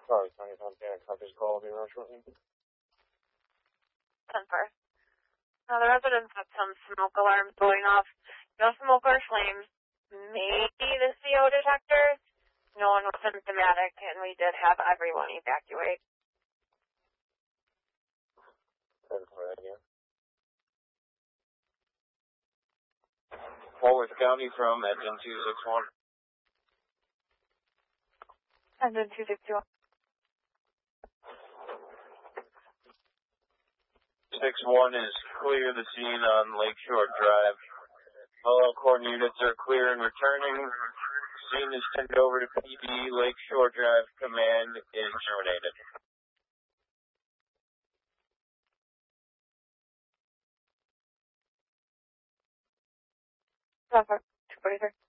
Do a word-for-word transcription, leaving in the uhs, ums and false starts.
Sorry, County Fontana copies call will be around shortly. ten four. Now the residents have some smoke alarms going off. No smoke or flames. Maybe the C O detector. No one was symptomatic, and we did have everyone evacuate. ten four again. Fort Worth County from engine two six one. Engine two six one. six one is clear the scene on Lakeshore Drive. All Elkhorn units are clear and returning. Scene is turned over to P D. Lakeshore Drive command is terminated. ten four. two forty-three.